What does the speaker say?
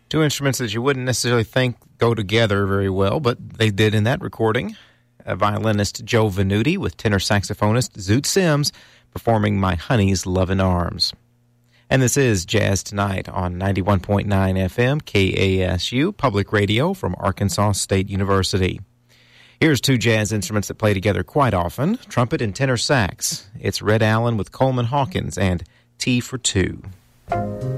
Two instruments that you wouldn't necessarily think go together very well, but they did in that recording. Violinist Joe Venuti with tenor saxophonist Zoot Sims performing My Honey's Lovin' Arms. And this is Jazz Tonight on 91.9 FM KASU, public radio from Arkansas State University. Here's two jazz instruments that play together quite often, trumpet and tenor sax. It's Red Allen with Coleman Hawkins and Tea for Two.